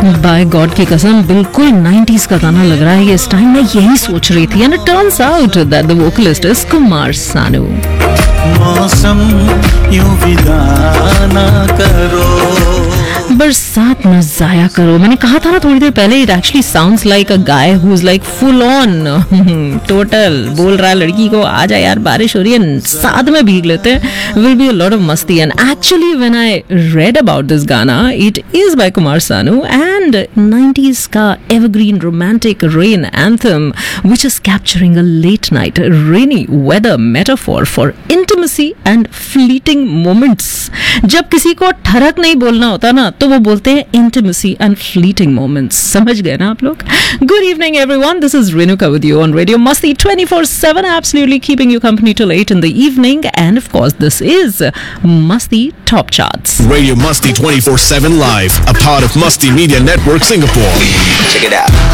Bye God की कसम बिल्कुल 90s का गाना लग रहा है ये इस टाइम. मैं यही सोच रही थी and it turns out that the vocalist is Kumar Sanu. मौसम यूं विदा ना करो, बरसात न जाया करो. मैंने कहा था ना थोड़ी देर पहले, it actually sounds like a guy who is like full on total बोल रहा है लड़की को आ जा यार बारिश हो रही है, साथ में भीग लेते हैं, will be a lot of मस्ती. And actually when I read about this गाना, it is by Kumar Sanu and 90s का evergreen romantic rain anthem which is capturing a late night rainy weather metaphor for intimacy and fleeting moments. जब किसी को ठरक नहीं बोलना होता ना तो वो बोलते हैं इंटिमेसी एंड फ्लीटिंग मोमेंट्स. समझ गए ना आप लोग? Good evening everyone, this is Renuka with you on radio मस्ती 24/7, absolutely keeping you company till 8 in the evening, and of course this is Masti Top Charts. Radio Masti 24/7 live, a part of Masti Media Network Singapore. Check it out.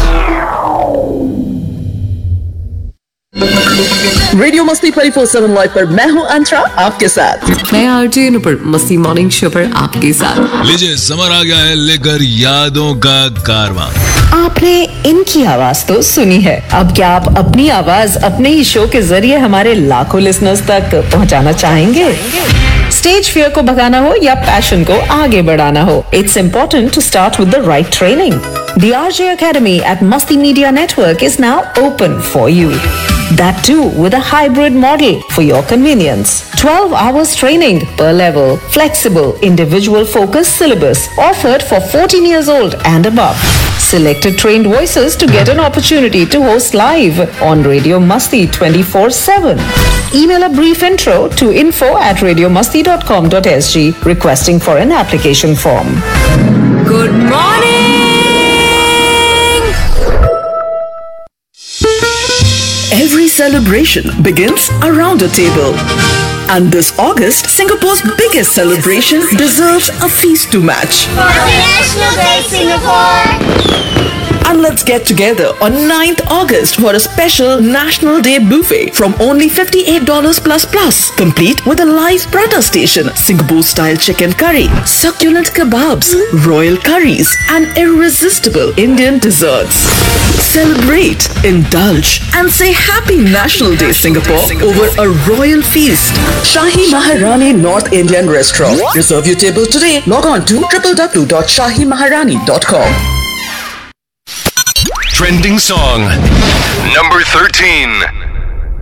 Radio मस्ती 24/7 live पर मैं हूँ अंतरा आपके साथ. मैं RJ Nupur मस्ती morning show पर आपके साथ. लीजिए समर आ गया है लेकर यादों का कारवां. आपने इनकी आवाज तो सुनी है, अब क्या आप अपनी आवाज अपने ही शो के जरिए हमारे लाखों लिसनर्स तक पहुंचाना चाहेंगे? स्टेज फियर को भगाना हो या पैशन को आगे बढ़ाना हो, it's important to start with the right training. The RJ Academy at Masti Media Network is now open for you. That too with a hybrid model for your convenience. 12 hours training per level, flexible, individual focused syllabus offered for 14 years old and above. Selected trained voices to get an opportunity to host live on Radio Masti 24/7. Email a brief intro to info@radiomasti.com.sg requesting for an application form. Good morning! Every celebration begins around a table. And this August, Singapore's biggest celebration deserves a feast to match. National Day, Singapore! And let's get together on 9th August for a special National Day buffet from only $58 plus, complete with a live prata station, Singapore-style chicken curry, succulent kebabs, royal curries, and irresistible Indian desserts. Celebrate, indulge, and say Happy National Day, Singapore over a royal feast. Shahi Maharani North Indian Restaurant. Reserve your table today. Log on to www.shahimaharani.com. Trending song number 13.